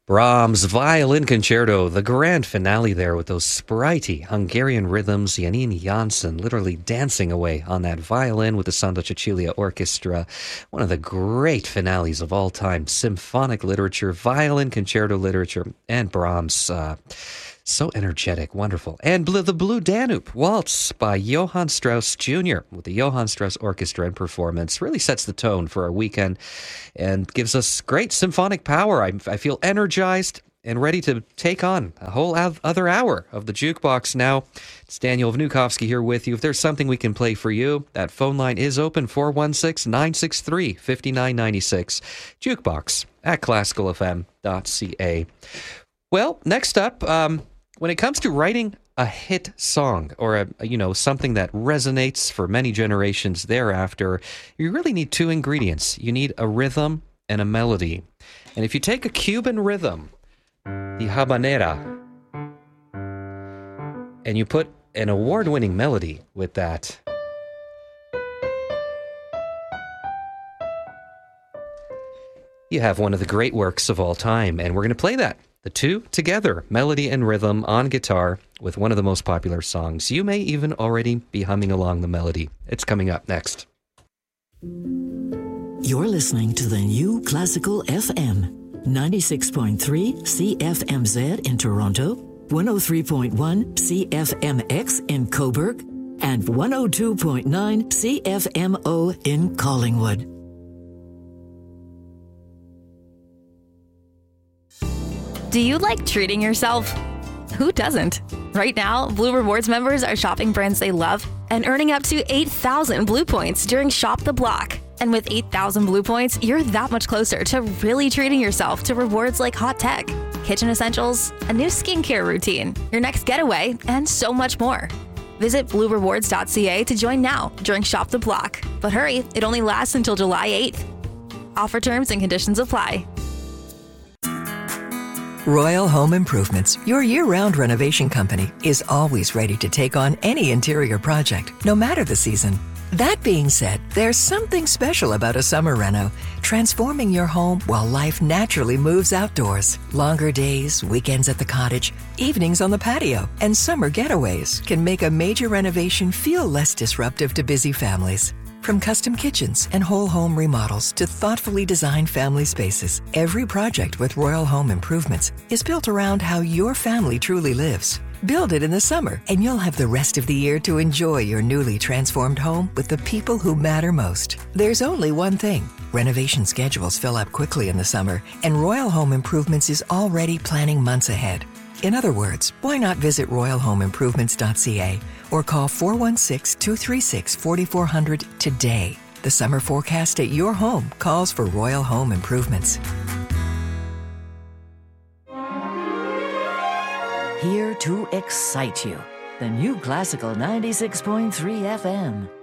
Brahms' Violin Concerto, the grand finale there with those sprightly Hungarian rhythms, Janine Janssen literally dancing away on that violin with the Santa Cecilia Orchestra. One of the great finales of all time. Symphonic literature, violin concerto literature, and Brahms. So energetic, wonderful. And the Blue Danube Waltz by Johann Strauss Jr. with the Johann Strauss Orchestra and performance really sets the tone for our weekend and gives us great symphonic power. I feel energized and ready to take on a whole other hour of the Jukebox now. It's Daniel Vnukovsky here with you. If there's something we can play for you, that phone line is open, 416-963-5996. Jukebox at classicalfm.ca. Well, next up, when it comes to writing a hit song or something that resonates for many generations thereafter, you really need two ingredients. You need a rhythm and a melody. And if you take a Cuban rhythm, the habanera, and you put an award-winning melody with that, you have one of the great works of all time, and we're going to play that. The two together, melody and rhythm on guitar with one of the most popular songs. You may even already be humming along the melody. It's coming up next. You're listening to the New Classical FM, 96.3 CFMZ in Toronto, 103.1 CFMX in Cobourg, and 102.9 CFMO in Collingwood. Do you like treating yourself? Who doesn't? Right now, Blue Rewards members are shopping brands they love and earning up to 8,000 Blue Points during Shop the Block. And with 8,000 Blue Points, you're that much closer to really treating yourself to rewards like hot tech, kitchen essentials, a new skincare routine, your next getaway, and so much more. Visit bluerewards.ca to join now during Shop the Block. But hurry, it only lasts until July 8th. Offer terms and conditions apply. Royal Home Improvements, your year-round renovation company, is always ready to take on any interior project, no matter the season. That being said, there's something special about a summer reno, transforming your home while life naturally moves outdoors. Longer days, weekends at the cottage, evenings on the patio, and summer getaways can make a major renovation feel less disruptive to busy families. From custom kitchens and whole home remodels to thoughtfully designed family spaces, every project with Royal Home Improvements is built around how your family truly lives. Build it in the summer, and you'll have the rest of the year to enjoy your newly transformed home with the people who matter most. There's only one thing. Renovation schedules fill up quickly in the summer, and Royal Home Improvements is already planning months ahead. In other words, why not visit royalhomeimprovements.ca or call 416-236-4400 today. The summer forecast at your home calls for Royal Home Improvements. Here to excite you, the New Classical 96.3 FM.